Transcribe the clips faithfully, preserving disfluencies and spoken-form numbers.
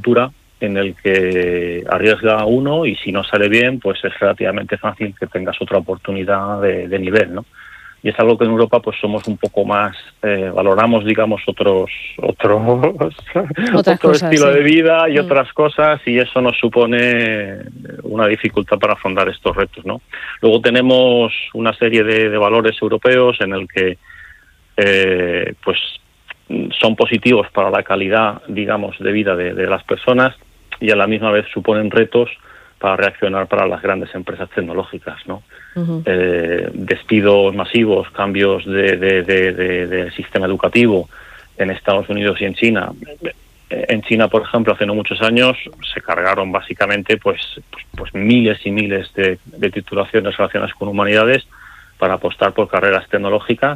cultura en el que arriesga uno y si no sale bien, pues es relativamente fácil que tengas otra oportunidad de, de nivel, ¿no? Y es algo que en Europa pues somos un poco más, eh, valoramos, digamos, otros otros otro cosas, estilo sí. de vida y mm. otras cosas, y eso nos supone una dificultad para afrontar estos retos, ¿no? Luego tenemos una serie de, de valores europeos en el que eh, pues son positivos para la calidad, digamos, de vida de, de las personas, y a la misma vez suponen retos para reaccionar para las grandes empresas tecnológicas, ¿no? Uh-huh. Eh, despidos masivos, cambios de, de, de, de, de sistema educativo en Estados Unidos y en China. En China, por ejemplo, hace no muchos años se cargaron básicamente pues, pues, pues miles y miles de, de titulaciones relacionadas con humanidades para apostar por carreras tecnológicas.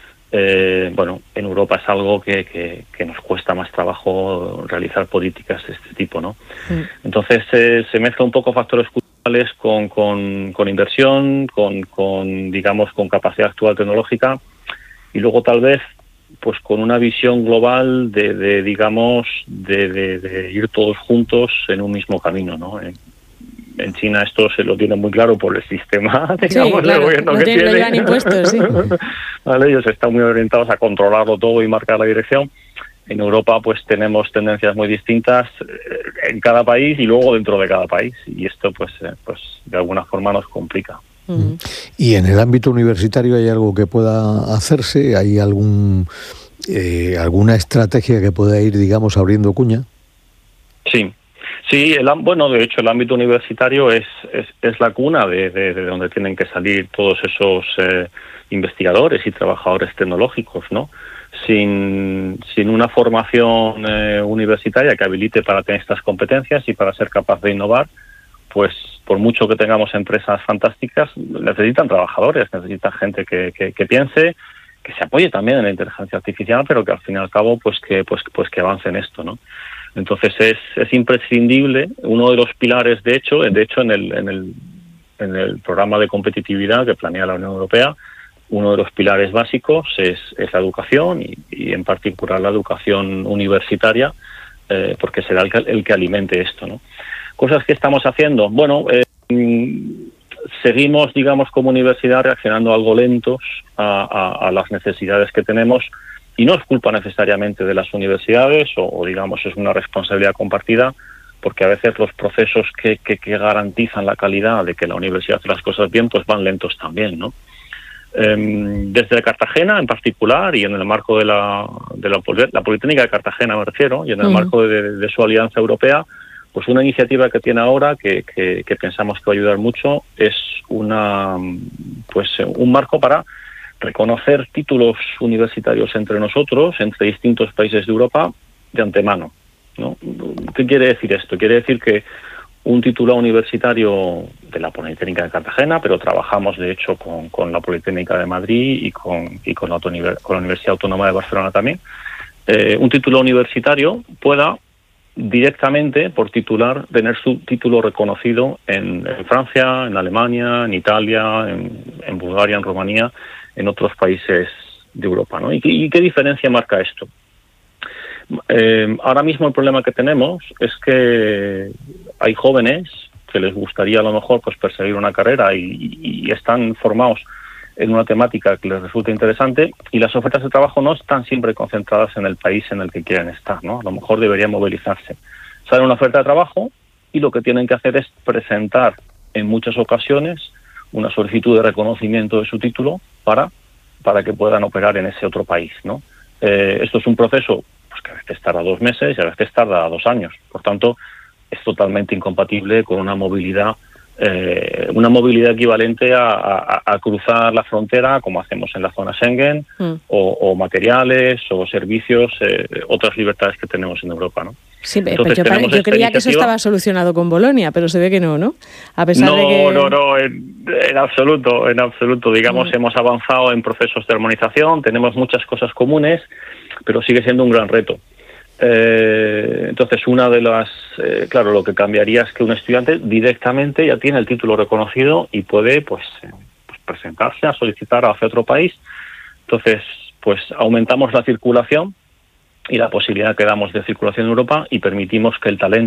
Eh, bueno, en Europa es algo que, que, que nos cuesta más trabajo realizar políticas de este tipo, ¿no? Sí. Entonces eh, se mezcla un poco factores culturales con, con, con inversión, con, con, digamos, con capacidad actual tecnológica, y luego tal vez pues con una visión global de, de digamos, de, de, de ir todos juntos en un mismo camino, ¿no? En, En China esto se lo tienen muy claro por el sistema, digamos, sí, claro, de gobierno que tienen. Lo llevan impuestos, sí. Vale, ellos están muy orientados a controlarlo todo y marcar la dirección. En Europa, pues tenemos tendencias muy distintas en cada país y luego dentro de cada país. Y esto, pues, pues de alguna forma nos complica. Uh-huh. ¿Y en el ámbito universitario hay algo que pueda hacerse? ¿Hay algún eh, alguna estrategia que pueda ir, digamos, abriendo cuña? Sí. Sí, el, bueno, de hecho el ámbito universitario es, es, es la cuna de, de, de donde tienen que salir todos esos eh, investigadores y trabajadores tecnológicos, ¿no? Sin, sin una formación eh, universitaria que habilite para tener estas competencias y para ser capaz de innovar, pues por mucho que tengamos empresas fantásticas, necesitan trabajadores, necesitan gente que, que, que piense, que se apoye también en la inteligencia artificial, pero que al fin y al cabo pues que, pues, pues que avance en esto, ¿no? Entonces es, es imprescindible, uno de los pilares, de hecho, de hecho en el, en el en el programa de competitividad que planea la Unión Europea, uno de los pilares básicos es, es la educación y, y en particular la educación universitaria, eh, porque será el que, el que alimente esto, ¿no? Cosas que estamos haciendo, bueno, eh, seguimos, digamos, como universidad reaccionando algo lentos a, a, a las necesidades que tenemos. Y no es culpa necesariamente de las universidades, o, o digamos es una responsabilidad compartida, porque a veces los procesos que, que, que garantizan la calidad de que la universidad hace las cosas bien, pues van lentos también, ¿no? Eh, desde Cartagena en particular, y en el marco de la, de la, la Politécnica de Cartagena me refiero, y en el uh-huh. marco de, de su alianza europea, pues una iniciativa que tiene ahora, que, que, que pensamos que va a ayudar mucho, es una pues un marco para reconocer títulos universitarios entre nosotros, entre distintos países de Europa, de antemano, ¿no? ¿Qué quiere decir esto? Quiere decir que un título universitario de la Politécnica de Cartagena, pero trabajamos de hecho con, con la Politécnica de Madrid y con, y con, la, con la Universidad Autónoma de Barcelona también, eh, un título universitario pueda directamente, por titular, tener su título reconocido en, en Francia, en Alemania, en Italia, en, en Bulgaria, en Rumanía, en otros países de Europa, ¿no? ¿Y qué, y qué diferencia marca esto? Eh, ahora mismo el problema que tenemos es que hay jóvenes que les gustaría a lo mejor pues perseguir una carrera y, y, y están formados en una temática que les resulta interesante, y las ofertas de trabajo no están siempre concentradas en el país en el que quieren estar, ¿no? A lo mejor deberían movilizarse. Sale una oferta de trabajo y lo que tienen que hacer es presentar en muchas ocasiones una solicitud de reconocimiento de su título para, para que puedan operar en ese otro país, ¿no? Eh, esto es un proceso pues, que a veces tarda dos meses y a veces tarda dos años. Por tanto, es totalmente incompatible con una movilidad eh, una movilidad equivalente a, a, a cruzar la frontera, como hacemos en la zona Schengen, mm. o, o materiales o servicios, eh, otras libertades que tenemos en Europa, ¿no? Sí, Entonces, pero yo, yo creía que eso estaba solucionado con Bolonia, pero se ve que no, ¿no? A pesar no, de que... no, no, en, en absoluto, en absoluto. Digamos, mm. hemos avanzado en procesos de armonización, tenemos muchas cosas comunes, pero sigue siendo un gran reto. Eh, entonces, una de las... Eh, claro, lo que cambiaría es que un estudiante directamente ya tiene el título reconocido y puede, pues, eh, pues presentarse a solicitar hacia otro país. Entonces, pues aumentamos la circulación y la posibilidad que damos de circulación en Europa y permitimos que el talento